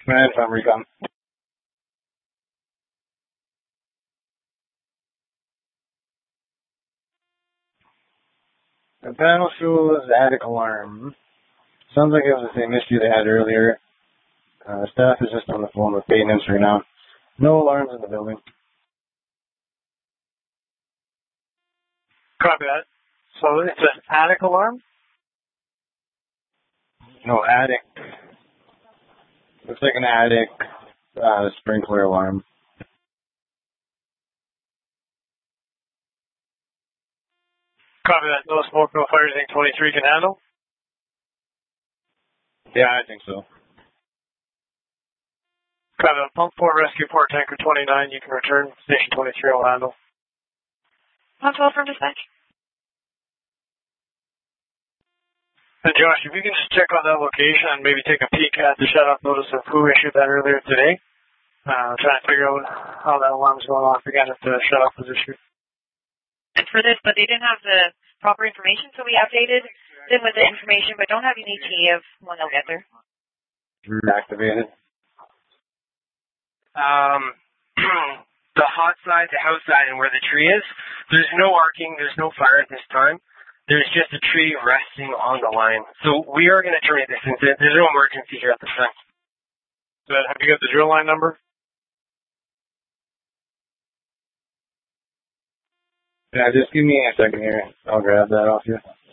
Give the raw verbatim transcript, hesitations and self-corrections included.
Man, from Recon. The panel shows attic alarm. Sounds like it was the same issue they had earlier. Uh, staff is just on the phone with maintenance right now. No alarms in the building. Copy that. So it's an attic alarm? No, attic. Looks like an attic uh, sprinkler alarm. Copy that. No smoke, no fire. Anything twenty-three can handle? Yeah, I think so. Copy that. Pump four, rescue port, tanker twenty-nine. You can return. Station twenty-three will handle. Pump twelve from dispatch. And Josh, if you can just check on that location and maybe take a peek at the shut-off notice of who issued that earlier today. Uh, trying to figure out how that alarm is going off again if the shut-off was issued. And for this, but they didn't have the proper information, so we updated them with the information, but don't have any T of when they'll get there. Activated. Um, the hot side, the house side, and where the tree is, there's no arcing, there's no fire at this time. There's just a tree resting on the line. So we are going to terminate this incident. There's no emergency here at this time. So have you got the drill line number? Yeah, just give me a second here. I'll grab that off you.